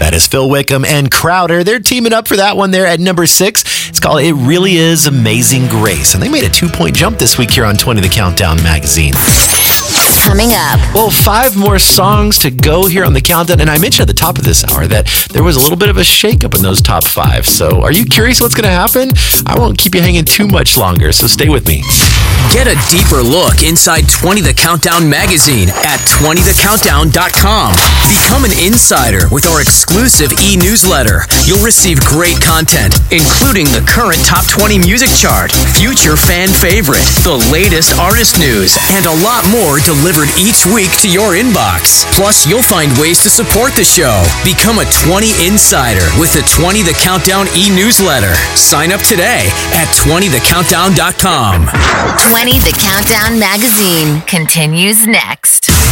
That is Phil Wickham and Crowder. They're teaming up for that one there at number 6. It's called It Really Is Amazing Grace. And they made a 2-point jump this week here on 20 The Countdown magazine. Coming up. Well, 5 more songs to go here on the countdown. And I mentioned at the top of this hour that there was a little bit of a shakeup in those top 5. So are you curious what's going to happen? I won't keep you hanging too much longer, so stay with me. Get a deeper look inside 20 The Countdown magazine at 20thecountdown.com. Become an insider with our exclusive e-newsletter. You'll receive great content, including the current top 20 music chart, future fan favorite, the latest artist news, and a lot more delivered each week to your inbox. Plus, you'll find ways to support the show. Become a 20 insider with the 20 The Countdown e-newsletter. Sign up today at 20thecountdown.com. 20 The Countdown magazine continues next.